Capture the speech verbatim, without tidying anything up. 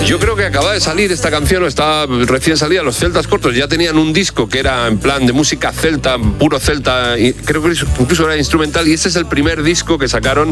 Yo creo que acaba de salir esta canción, o está recién salida. Los Celtas Cortos ya tenían un disco que era en plan de música celta, puro celta, y creo que incluso era instrumental, y este es el primer disco que sacaron